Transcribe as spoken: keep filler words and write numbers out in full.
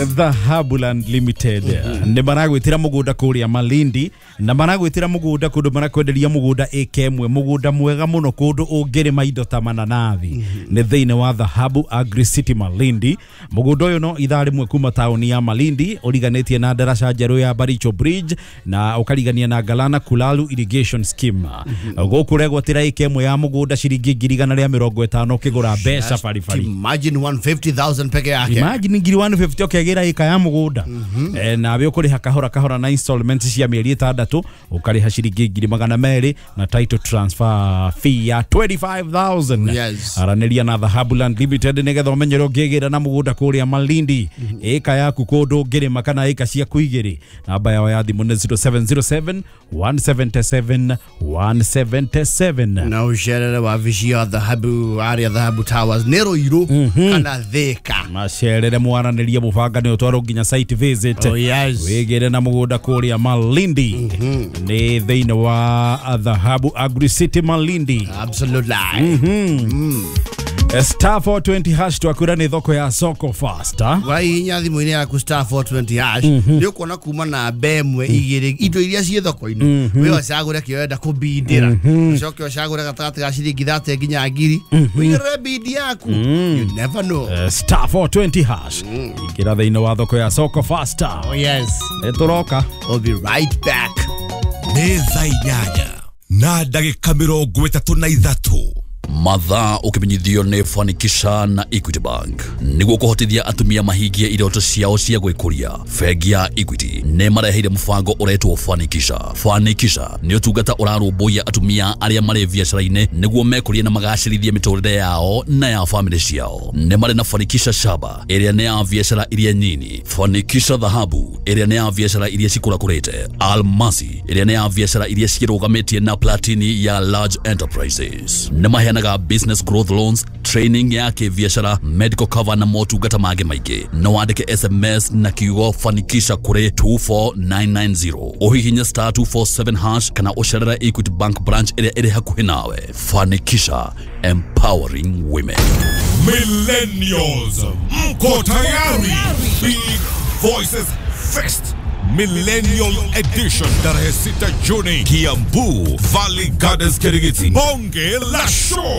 Dhahabuland Limited nĩ maragwĩtĩra mũgũnda kũrĩa Malindi na maragwĩtĩra mũgũnda kũndũ marakwenderia mũgũnda ĩka ĩmwe mũgũnda mwega mũno kũndũ ũngĩrĩma indo ta mananathi nĩ thĩinĩ wa Dhahabu Agri City Malindi. Mũgũnda ũyũ no ithaa rĩmwe kuma taũni ya Malindi ũriganĩtie na ndaraca njerũ ya Baricho Bridge na ũkarigania na Galana Kulalu Irrigation Scheme. Gũkũ regwatĩra ĩka ĩmwe ya mũgũnda ciringi ngiri igana rĩa mĩrongo ĩtano ũkĩgũra mbeca baribari. Imagine one hundred fifty thousand peke yake. Imagine ngiri one hundred fifty ũkĩgĩra ĩka ya mũgũnda. E, na we ũkũrĩha kahora kahora na installments cia mĩeri ĩtandatũ ũkarĩha ciringi ngiri magana merĩ na title transfer fee ya twenty-five thousand. Yes. Aranĩria na Dhahabuland Limited nĩgetha ũmenyerwo ũngĩgĩra na mũgũnda kũrĩa Malindi ĩka yaku kũndũ ũngĩrĩma kana ĩka cia kũigĩrĩ. Namba yao ya thimũ nĩ zero seven zero seven one seven seven one seven seven. Na ũcerere wabici ya Dhahabu area Dhahabu Towers Nero Iru kana Thika. Macerere mwaranĩria mũbanga nĩ ũtwarwo nginya site visit. Oh yes. Wĩgĩre na mũgũnda kũrĩa Malindi. Nĩ thĩinĩ wa Dhahabu Agri City Malindi. Absolutely. Mm. Star four twenty hash twakura ni thoko ya soko fast. Wai nyathi mwini ya ku star four twenty hash ni ukona kuma na bemwe igire indo iria cie thoko ino we wacagure kienda kubindira coke wacagure gatagati ga ciringi thate nginya ngiri wigire bindi yaku you never know. Uh, star four twenty hash ikira thĩinĩ wa thoko ya soko fast. Oh yes. Etoroka. We'll be right back. Nĩ thaa inyanya na ndagĩka mĩrongo ĩtatũ na ithatu. Mathaa ũkĩmenyithio nĩ Fanikisha na Equity Bank nĩguo kũhotithia atumia mahingie iroto ciao cia gwĩkũria. Bengi ya Equity nĩ mareheire mũbango ũretwo Fanikisha. Fanikisha nĩ ũtungata ũrarũmbũiya atumia arĩa marĩ biacara-inĩ nĩguo mekũrie na magacĩrithie mĩtũrĩre yao na ya family ciao. Nĩ marĩ na Fanikisha Shaba ĩrĩa nĩ ya biacara iria nyinyi, Fanikisha Dhahabu ĩrĩa nĩ ya biacara iria cikũrakũrĩte, Almasi ĩrĩa nĩ ya biacara iria cirũgamĩtie na Platini ya large enterprises. Nĩ maheanaga business growth loans, training ya kibiashara, medical cover na motungata mangĩ maingĩ. No wandĩke S M S na kiugo Fanikisha kũrĩ two four nine nine zero. Ũhihinye star two four seven hash kana ũcerere Equity Bank branch ĩrĩa ĩrĩ hakuhĩ nawe. Fanikisha, empowering women. Millennials, mko tayari? Big Voices Fest Millennial Edition tarehe sita Juni Kiambu Valley Gardens Kirigiti. Bonge la show